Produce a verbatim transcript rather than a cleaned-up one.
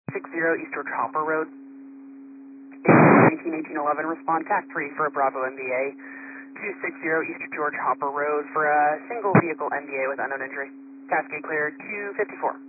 six zero East George Hopper Road. nineteen eighteen eleven, respond T A C three for a Bravo M B A. two six zero East George Hopper Road for a single vehicle M B A with unknown injury. Cascade clear two fifty-four.